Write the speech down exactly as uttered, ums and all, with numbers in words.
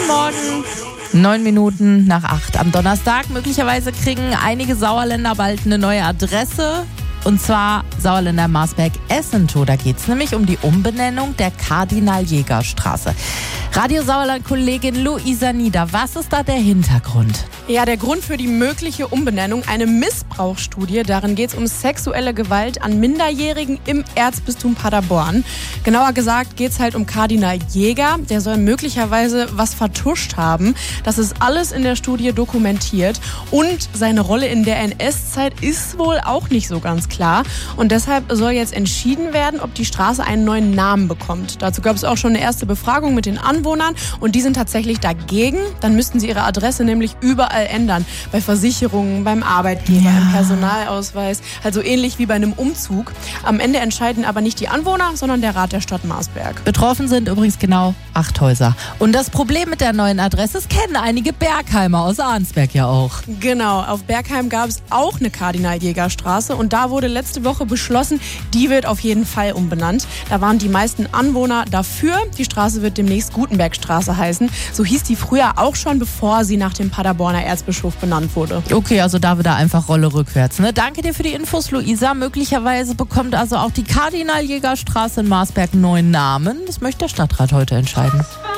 Morgen. Neun Minuten nach acht am Donnerstag. Möglicherweise kriegen einige Sauerländer bald eine neue Adresse. Und zwar Sauerländer Marsberg-Essentow. Da geht es nämlich um die Umbenennung der Kardinal-Jäger-Straße. Radio Sauerland-Kollegin Luisa Nieder, was ist da der Hintergrund? Ja, der Grund für die mögliche Umbenennung, eine Missbrauchsstudie. Darin geht es um sexuelle Gewalt an Minderjährigen im Erzbistum Paderborn. Genauer gesagt geht es halt um Kardinal Jäger. Der soll möglicherweise was vertuscht haben. Das ist alles in der Studie dokumentiert. Und seine Rolle in der N S-Zeit ist wohl auch nicht so ganz klar. Und deshalb soll jetzt entschieden werden, ob die Straße einen neuen Namen bekommt. Dazu gab es auch schon eine erste Befragung mit den Anwohnern. Und die sind tatsächlich dagegen. Dann müssten sie ihre Adresse nämlich überall ändern. Bei Versicherungen, beim Arbeitgeber, ja. im Personalausweis. Also ähnlich wie bei einem Umzug. Am Ende entscheiden aber nicht die Anwohner, sondern der Rat der Stadt Marsberg. Betroffen sind übrigens genau acht Häuser. Und das Problem mit der neuen Adresse, das kennen einige Bergheimer aus Arnsberg ja auch. Genau, auf Bergheim gab es auch eine Kardinal-Jäger-Straße und da wurde letzte Woche beschlossen, die wird auf jeden Fall umbenannt. Da waren die meisten Anwohner dafür. Die Straße wird demnächst Gutenbergstraße heißen. So hieß die früher auch schon, bevor sie nach dem Paderborner Erzbischof benannt wurde. Okay, also da wieder einfach Rolle rückwärts. Ne? Danke dir für die Infos, Luisa. Möglicherweise bekommt also auch die Kardinal-Jäger-Straße in Marsberg einen neuen Namen. Das möchte der Stadtrat heute entscheiden.